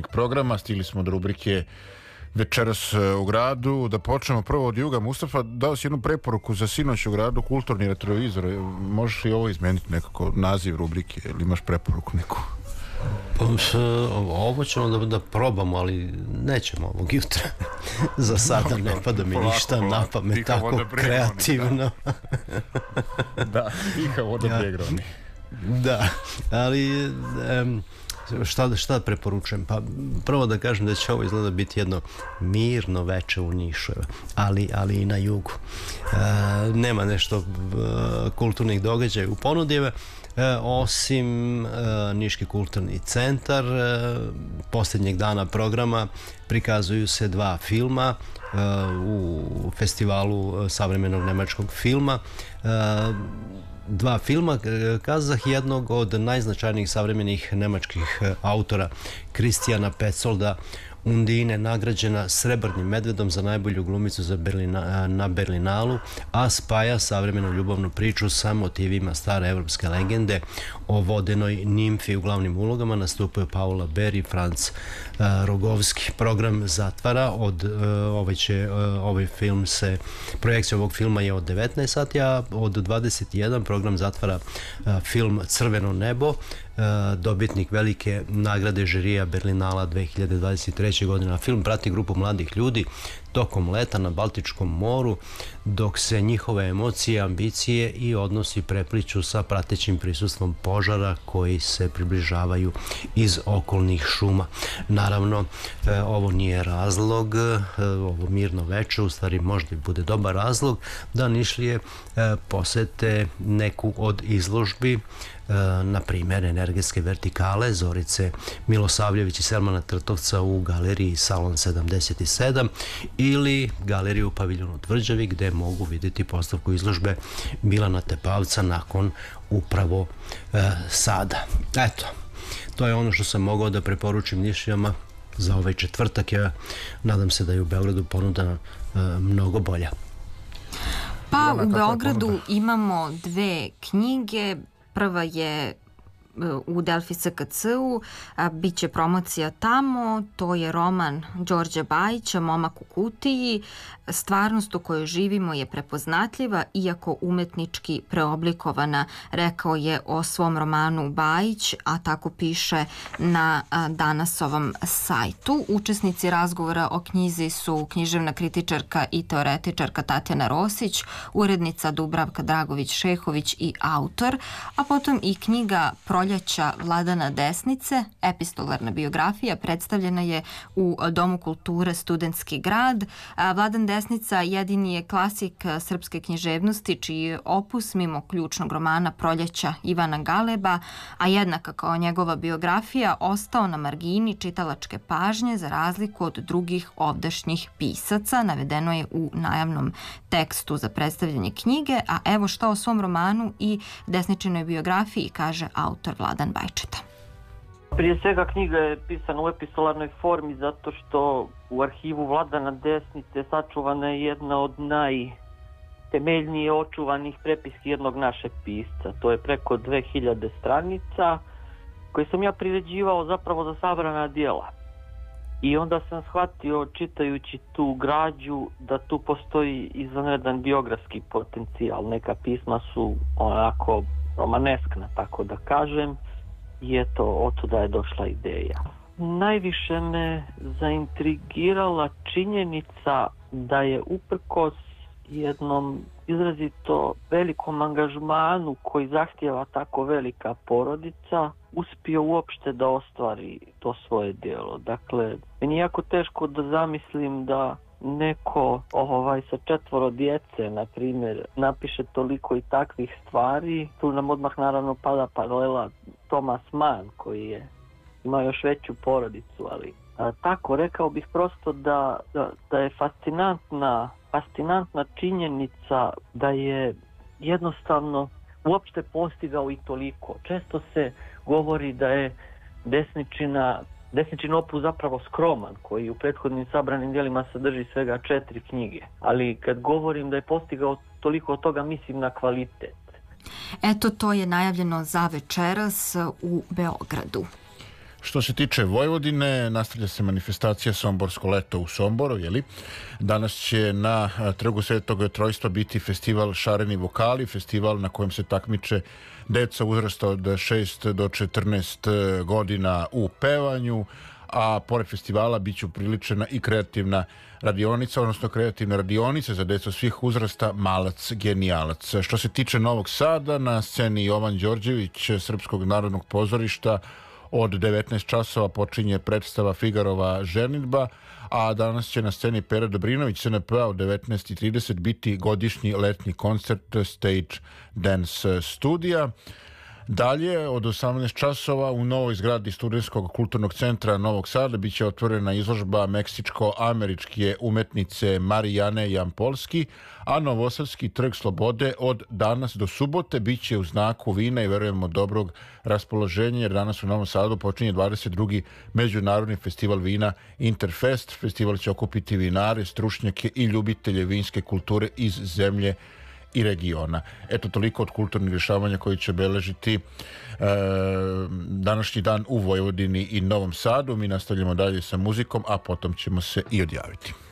kulturnih programa. Stigli smo do rubrike Večeras u gradu. Da počnemo prvo od juga. Mustafa, dao si jednu preporuku za sinoć u gradu, kulturni retrovizor. Možeš li ovo izmeniti nekako, naziv rubrike, ili imaš preporuku neku? Ovo ćemo da probamo, ali nećemo ovog jutra. Za sada ne pada mi ništa na pamet tako kreativno. Da, tiha voda Bregroni. Da, ali šta preporučujem? Pa prvo da kažem da će ovo izgleda biti jedno mirno veče u Nišu, ali i na jugu. Nema nešto kulturnih događaja u ponudi, osim Niški kulturni centar. Posljednjeg dana programa prikazuju se dva filma u festivalu savremenog nemačkog filma. Dva filma, kazah jednog od najznačajnijih savremenih nemačkih autora, Kristijana Petsolda, Undine, nagrađena Srebrnim medvedom za najbolju glumicu na Berlinalu, a spaja savremenu ljubavnu priču sa motivima stare evropske legende o vodenoj nimfi. U glavnim ulogama nastupaju Paula Ber i Franz Rogovski. Program zatvara projekcija ovog filma je od 19 sati, a od 21 program zatvara film Crveno nebo, dobitnik velike nagrade žirija Berlinala 2023. godine. Film prati grupu mladih ljudi tokom leta na Baltičkom moru, dok se njihove emocije, ambicije i odnosi prepliću sa pratećim prisustvom požara koji se približavaju iz okolnih šuma. Naravno, ovo nije razlog, ovo mirno veče, u stvari možda i bude dobar razlog da Nišlije posete neku od izložbi, na primjer energetske vertikale Zorice Milosavljević i Selmana Trtovca u galeriji Salon 77 ili galeriju u paviljonu Tvrđavi, gde mogu vidjeti postavku izložbe Milana Tepavca nakon upravo sada. Eto, to je ono što sam mogao da preporučim Nišlijama za ovaj četvrtak. Ja nadam se da je u Beogradu ponuda mnogo bolja. Pa u Beogradu imamo dve knjige. Prva je u Delfi SKC-u, bit će promocija tamo, to je roman Đorđa Bajića Momak u kutiji. Stvarnost u kojoj živimo je prepoznatljiva, iako umetnički preoblikovana, rekao je o svom romanu Bajić, a tako piše na Danasovom sajtu. Učesnici razgovora o knjizi su književna kritičarka i teoretičarka Tatjana Rosić, urednica Dubravka Dragović-Šehović i autor, a potom i knjiga Proljeća Vladana Desnice, epistolarna biografija, predstavljena je u Domu kulture Studentski grad. Vladan Desnica jedini je klasik srpske književnosti, čiji je opus mimo ključnog romana Proljeća Ivana Galeba, a jednaka kao njegova biografija, ostao na margini čitalačke pažnje za razliku od drugih ovdašnjih pisaca. Navedeno je u najavnom tekstu za predstavljanje knjige, a evo šta o svom romanu i Desničinoj biografiji kaže autor Vladan Bajčeta. Prije svega knjiga je pisana u epistolarnoj formi zato što u arhivu Vladana Desnice sačuvana je jedna od najtemeljnije očuvanih prepiski jednog našeg pisca. To je preko 2000 stranica koje sam ja priređivao zapravo za sabrana djela. I onda sam shvatio, čitajući tu građu, da tu postoji izvanredan biografski potencijal. Neka pisma su onako romaneskna, tako da kažem, i eto, otuda je došla ideja. Najviše me zaintrigirala činjenica da je uprkos jednom izrazito velikom angažmanu koji zahtijeva tako velika porodica, uspio uopšte da ostvari to svoje djelo. Dakle, meni je jako teško da zamislim da neko sa 4 djece, na primjer, napiše toliko i takvih stvari. Tu nam odmah naravno pada paralela Thomas Mann, koji je imao još veću porodicu, ali tako rekao bih prosto da je fascinantna činjenica da je jednostavno uopšte postigao i toliko. Često se govori da je Desničin opus zapravo skroman, koji u prethodnim sabranim djelima sadrži svega 4 knjige. Ali kad govorim da je postigao toliko od toga, mislim na kvalitet. Eto, to je najavljeno za večeras u Beogradu. Što se tiče Vojvodine, nastavlja se manifestacija Somborsko leto u Somboru, jeli? Danas će na Trgu Svetog Trojstva biti festival Šareni vokali, festival na kojem se takmiče deca uzrasta od 6 do 14 godina u pevanju, a pored festivala bit će upriličena i kreativna radionica, odnosno kreativne radionice za decu svih uzrasta Malac genijalac. Što se tiče Novog Sada, na sceni Jovan Đorđević Srpskog narodnog pozorišta od 19 časova počinje predstava Figarova ženidba, a danas će na sceni Pera Dobrinović SNP-a od 19:30 biti godišnji letnji koncert Stage Dance studija. Dalje, od 18 časova u novoj zgradi Studentskog kulturnog centra Novog Sada biće otvorena izložba meksičko-američke umetnice Marijane Jampolski, a Novosadski trg Slobode od danas do subote biće u znaku vina i verujemo dobrog raspoloženja, jer danas u Novom Sadu počinje 22. Međunarodni festival vina Interfest. Festival će okupiti vinare, stručnjake i ljubitelje vinske kulture iz zemlje i regiona. Eto, toliko od kulturnih rješavanja koji će obeležiti današnji dan u Vojvodini i Novom Sadu. Mi nastavljamo dalje sa muzikom, a potom ćemo se i odjaviti.